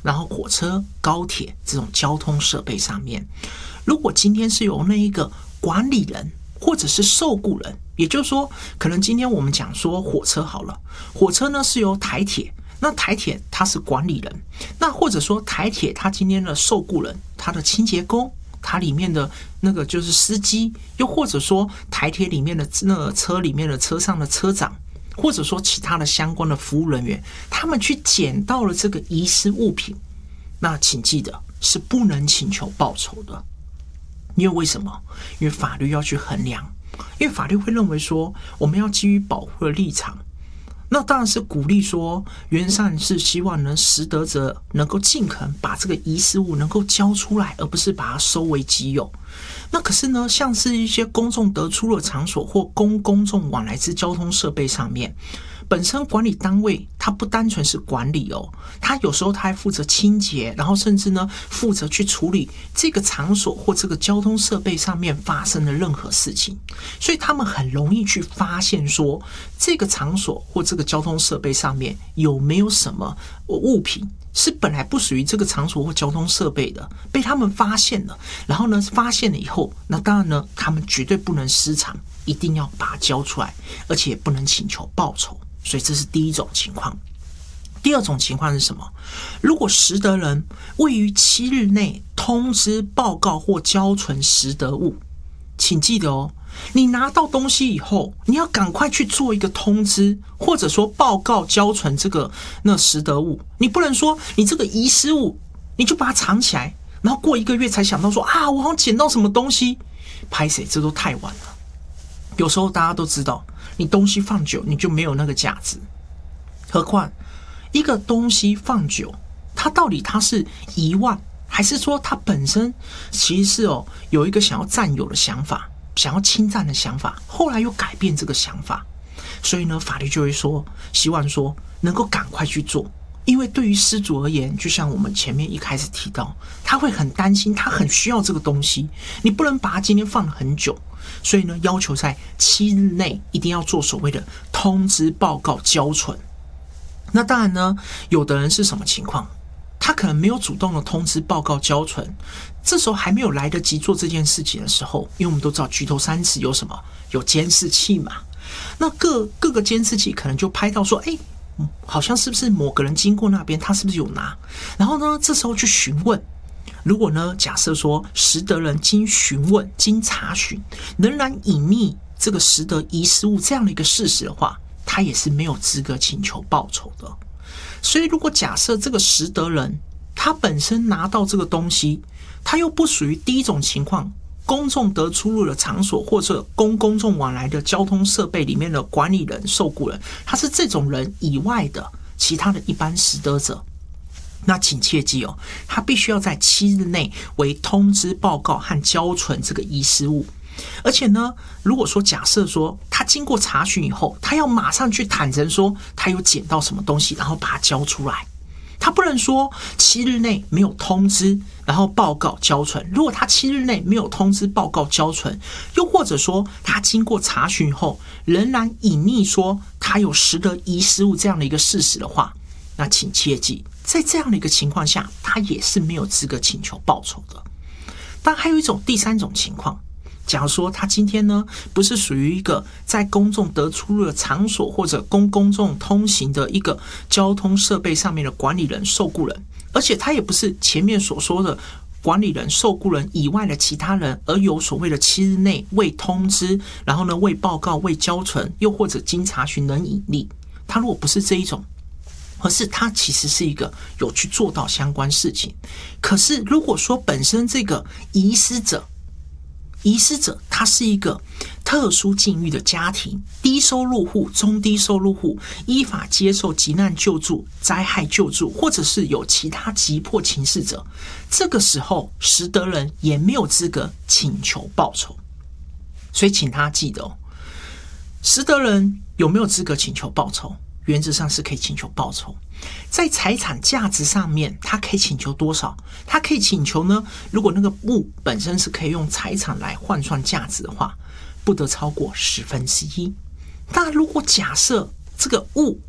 然后火车、高铁这种交通设备上面，如果今天是由那一个管理人或者是受雇人，也就是说，可能今天我们讲说火车好了，火车呢是由台铁，那台铁它是管理人，那或者说台铁它今天的受雇人，它的清洁工，它里面的那个就是司机，又或者说台铁里面的那个车里面的车上的车长，或者说其他的相关的服务人员，他们去捡到了这个遗失物品，那请记得是不能请求报酬的。因为为什么？因为法律要去衡量，因为法律会认为说我们要基于保护的立场，那当然是鼓励说原上是希望能实得者能够尽可能把这个遗失物能够交出来，而不是把它收为己有。那可是呢，像是一些公众得出的场所或公众往来之交通设备上面，本身管理单位它不单纯是管理哦，它有时候它还负责清洁，然后甚至呢负责去处理这个场所或这个交通设备上面发生的任何事情，所以他们很容易去发现说这个场所或这个交通设备上面有没有什么物品是本来不属于这个场所或交通设备的，被他们发现了，然后呢发现了以后，那当然呢他们绝对不能失常，一定要把它交出来，而且也不能请求报酬。所以这是第一种情况。第二种情况是什么？如果实得人未于7日内通知报告或交存实得物，请记得哦，你拿到东西以后，你要赶快去做一个通知，或者说报告交存那实得物。你不能说你这个遗失物你就把它藏起来，然后过1个月才想到说啊，我好像捡到什么东西，拍谁，这都太晚了。有时候大家都知道，你东西放久你就没有那个价值，何况一个东西放久，它到底它是遗忘，还是说它本身其实是有一个想要占有的想法，想要侵占的想法，后来又改变这个想法，所以呢法律就会说希望说能够赶快去做。因为对于失主而言，就像我们前面一开始提到，他会很担心，他很需要这个东西，你不能把它今天放了很久，所以呢要求在7日内一定要做所谓的通知报告交存。那当然呢，有的人是什么情况？他可能没有主动的通知报告交存，这时候还没有来得及做这件事情的时候，因为我们都知道举头三尺有什么？有监视器嘛。那各个监视器可能就拍到说，好像是不是某个人经过那边，他是不是有拿？然后呢，这时候去询问。如果呢，假设说实得人经询问、经查询，仍然隐匿这个实得遗失物这样的一个事实的话，他也是没有资格请求报酬的。所以，如果假设这个实得人他本身拿到这个东西，他又不属于第一种情况，公众得出入的场所或者公众往来的交通设备里面的管理人、受雇人，他是这种人以外的其他的一般实得者，那请切记哦，他必须要在7日内为通知报告和交存这个遗失物。而且呢，如果说假设说他经过查询以后，他要马上去坦诚说他有捡到什么东西，然后把它交出来。他不能说7日内没有通知，然后报告交存。如果他7日内没有通知报告交存，又或者说他经过查询后仍然隐匿说他有实得遗失物这样的一个事实的话，那请切记，在这样的一个情况下，他也是没有资格请求报酬的。但还有第三种情况，假如说他今天呢不是属于一个在公众得出入的场所或者公众通行的一个交通设备上面的管理人、受雇人，而且他也不是前面所说的管理人、受雇人以外的其他人，而有所谓的7日内未通知，然后呢未报告、未交存，又或者经查询能隐匿，他如果不是这一种，而是他其实是一个有去做到相关事情，可是如果说本身这个遗失者他是一个特殊境遇的家庭，低收入户、中低收入户，依法接受急难救助、灾害救助，或者是有其他急迫情事者，这个时候实得人也没有资格请求报酬。所以请他记得哦，实得人有没有资格请求报酬？原则上是可以请求报酬。在财产价值上面，他可以请求多少？他可以请求呢，如果那个物本身是可以用财产来换算价值的话，不得超过1/10。但如果假设这个物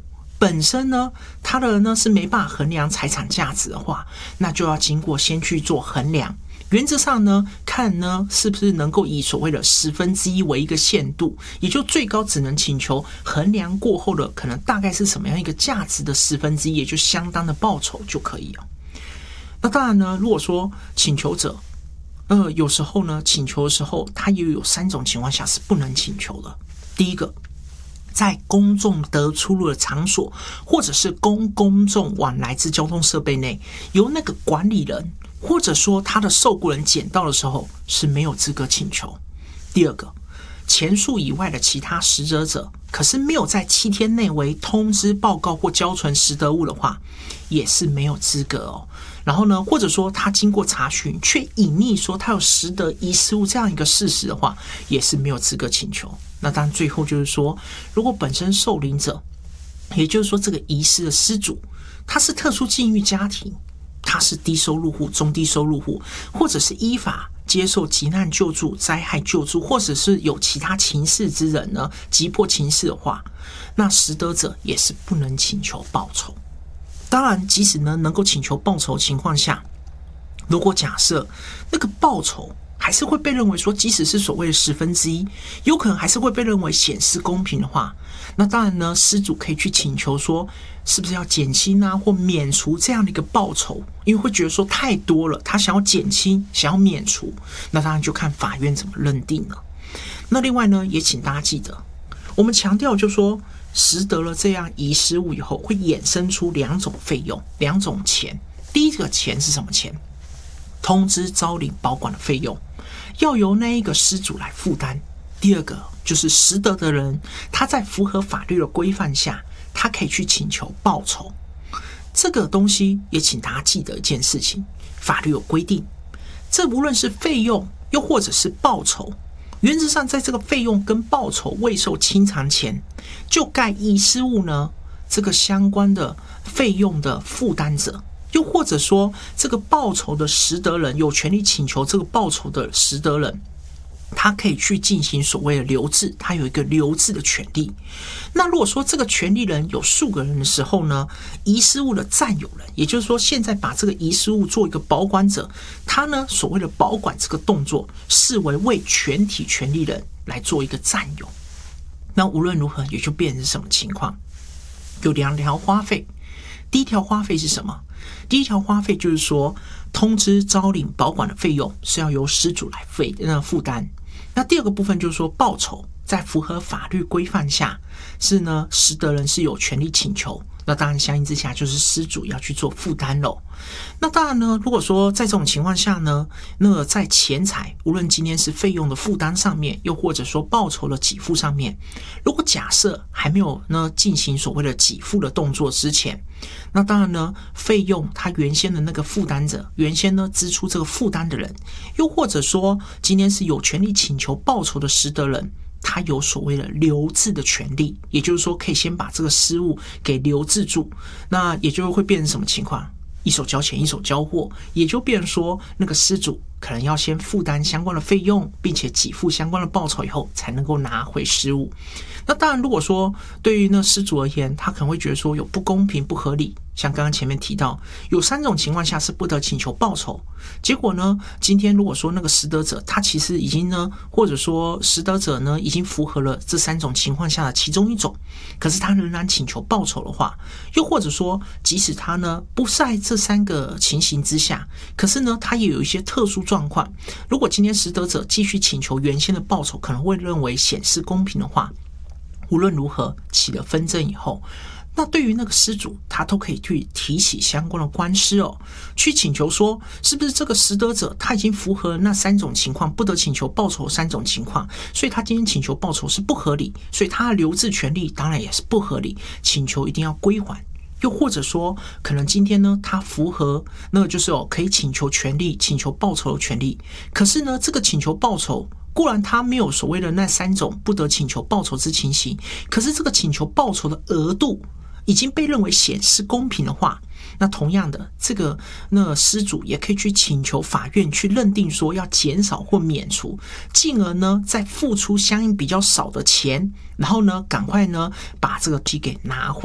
本身呢，他的呢是没办法衡量财产价值的话，那就要经过先去做衡量。原则上呢，看呢是不是能够以所谓的1/10为一个限度，也就最高只能请求衡量过后的可能大概是什么样一个价值的1/10，也就相当的报酬就可以了。那当然呢，如果说请求者有时候呢请求的时候，他也有3种情况下是不能请求的。第一个，在公众得出入的场所，或者是公众往来之交通设备内，由那个管理人或者说他的受雇人捡到的时候，是没有资格请求。第二个，前述以外的其他实得者，可是没有在7天内为通知报告或交存实得物的话，也是没有资格哦。然后呢，或者说他经过查询却隐匿说他有实得遗失物这样一个事实的话，也是没有资格请求。那当然最后就是说，如果本身受领者，也就是说这个遗失的失主，他是特殊境遇家庭，他是低收入户、中低收入户，或者是依法接受急难救助、灾害救助，或者是有其他情事之人呢，急迫情事的话，那实得者也是不能请求报酬。当然，即使呢能够请求报酬的情况下，如果假设那个报酬还是会被认为说，即使是所谓的1/10，有可能还是会被认为显示公平的话，那当然呢，失主可以去请求说，是不是要减轻啊，或免除这样的一个报酬，因为会觉得说太多了，他想要减轻，想要免除，那当然就看法院怎么认定了。那另外呢，也请大家记得，我们强调就是说，实得了这样遗失物以后，会衍生出2种费用、2种钱。第一个钱是什么钱？通知招领保管的费用，要由那一个失主来负担。第二个就是实得的人，他在符合法律的规范下，他可以去请求报酬。这个东西也请大家记得一件事情，法律有规定，这无论是费用又或者是报酬，原则上在这个费用跟报酬未受清偿前，就该遗失物呢这个相关的费用的负担者，又或者说这个报酬的实得人，有权利请求这个报酬的实得人，他可以去进行所谓的留置，他有一个留置的权利。那如果说这个权利人有数个人的时候呢，遗失物的占有人，也就是说现在把这个遗失物做一个保管者，他呢所谓的保管这个动作，视为全体权利人来做一个占有。那无论如何也就变成什么情况，有2条花费。第一条花费是什么？第一条花费就是说，通知招领保管的费用是要由失主来负担。那第二个部分就是说，报酬在符合法律规范下，是呢实得人是有权利请求。那当然相应之下就是失主要去做负担咯。那当然呢，如果说在这种情况下呢，那在钱财无论今天是费用的负担上面，又或者说报酬的给付上面，如果假设还没有呢进行所谓的给付的动作之前，那当然呢费用他原先的那个负担者，原先呢支出这个负担的人，又或者说今天是有权利请求报酬的实得人，他有所谓的留置的权利，也就是说可以先把这个失物给留置住。那也就会变成什么情况？一手交钱一手交货，也就变成说那个失主可能要先负担相关的费用，并且给付相关的报酬以后才能够拿回失物。那当然如果说对于那失主而言，他可能会觉得说有不公平不合理，像刚刚前面提到有3种情况下是不得请求报酬，结果呢今天如果说那个实得者他其实已经呢，或者说实得者呢已经符合了这3种情况下的其中一种，可是他仍然请求报酬的话，又或者说即使他呢不在这3个情形之下，可是呢他也有一些特殊状况，如果今天实得者继续请求原先的报酬可能会认为显示公平的话，无论如何起了纷争以后，那对于那个失主他都可以去提起相关的官司哦，去请求说是不是这个实得者他已经符合那3种情况，不得请求报酬3种情况，所以他今天请求报酬是不合理，所以他的留置权利当然也是不合理，请求一定要归还。又或者说可能今天呢他符合那个就是可以请求权利、请求报酬的权利，可是呢这个请求报酬固然他没有所谓的那3种不得请求报酬之情形，可是这个请求报酬的额度已经被认为显示公平的话，那同样的这个那失主也可以去请求法院去认定说要减少或免除，进而呢再付出相应比较少的钱，然后呢赶快呢把这个鸡给拿回来，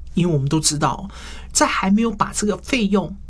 因为我们都知道，在还没有把这个费用